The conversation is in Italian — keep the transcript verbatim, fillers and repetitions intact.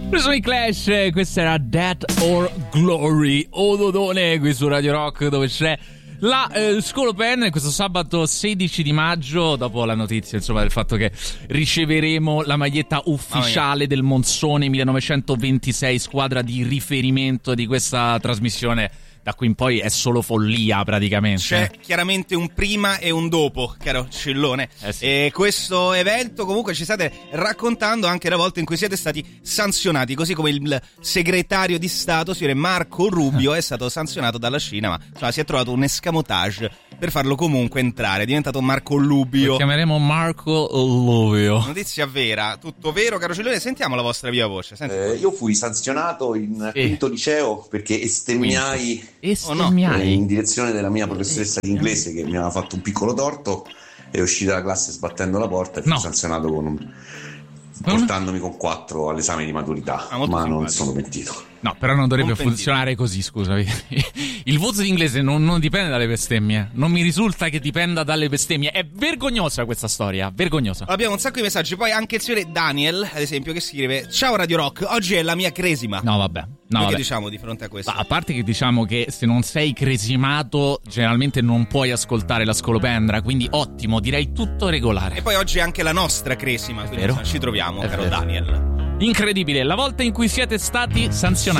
Sono i Clash, questa era Death or Glory, Ododone qui su Radio Rock, dove c'è la eh, School Open questo sabato sedici di maggio, dopo la notizia insomma del fatto che riceveremo la maglietta ufficiale oh, del Monzone millenovecentoventisei, squadra di riferimento di questa trasmissione. Da qui in poi è solo follia praticamente. C'è chiaramente un prima e un dopo, caro Cillone. Eh sì. E questo evento comunque ci state raccontando anche la volta in cui siete stati sanzionati, così come il segretario di Stato, signore Marco Rubio, è stato sanzionato dalla Cina, ma insomma, si è trovato un escamotage per farlo comunque entrare. È diventato Marco Lubio. Lo chiameremo Marco Lubio. Notizia vera, tutto vero, caro Cillone. Sentiamo la vostra viva voce. Eh, io fui sanzionato in sì. quinto liceo perché estemmiai Oh no. in direzione della mia professoressa di inglese che mi aveva fatto un piccolo torto e uscì dalla classe sbattendo la porta e fui no. sanzionato con un, portandomi con quattro all'esame di maturità, ah, ma simpatico. non sono pentito. No, però non dovrebbe Non funzionare così, scusami. Il voto di inglese non, non dipende dalle bestemmie. Non mi risulta che dipenda dalle bestemmie. È vergognosa questa storia, vergognosa. Abbiamo un sacco di messaggi. Poi anche il signore Daniel, ad esempio, che scrive: ciao Radio Rock, oggi è la mia cresima. No, vabbè. No, Noi vabbè. che diciamo di fronte a questo? A parte che diciamo che se non sei cresimato generalmente non puoi ascoltare la Scolopendra, quindi ottimo, direi tutto regolare. E poi oggi è anche la nostra cresima, quindi vero. insomma, ci troviamo, È caro vero. Daniel. Incredibile, la volta in cui siete stati sanzionati.